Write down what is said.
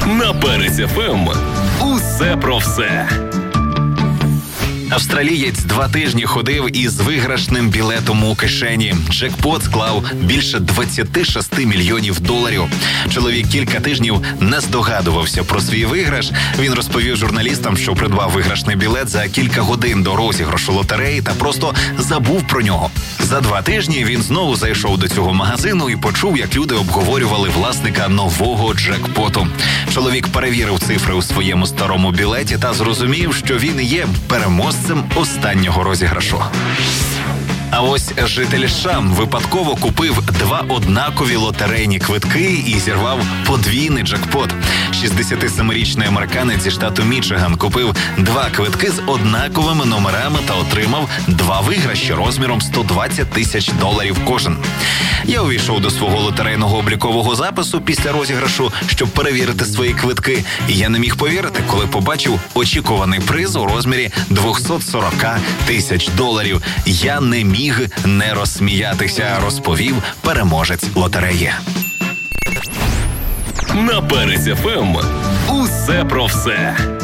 На Перець ФМ. Усе про все. Австралієць 2 тижні ходив із виграшним білетом у кишені. Джекпот склав більше 26 мільйонів доларів. Чоловік кілька тижнів не здогадувався про свій виграш. Він розповів журналістам, що придбав виграшний білет за кілька годин до розіграшу лотереї та просто забув про нього. За 2 тижні він знову зайшов до цього магазину і почув, як люди обговорювали власника нового джекпоту. Чоловік перевірив цифри у своєму старому білеті та зрозумів, що він і є переможцем останнього розіграшу. А ось житель США випадково купив 2 однакові лотерейні квитки і зірвав подвійний джекпот. 67-річний американець зі штату Мічиган купив 2 квитки з однаковими номерами та отримав 2 виграші розміром $120 тисяч кожен. Я увійшов до свого лотерейного облікового запису після розіграшу, щоб перевірити свої квитки. І я не міг повірити, коли побачив очікуваний приз у розмірі $240 тисяч. Я не міг не розсміятися, розповів переможець лотереї. На Перець ФМ. Усе про все.